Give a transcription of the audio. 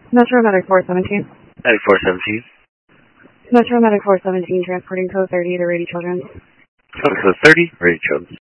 Metro Medic 417. Medic 417. Metro Medic 417, transporting code 30 to Rady Children's. Code 30, Rady Children's.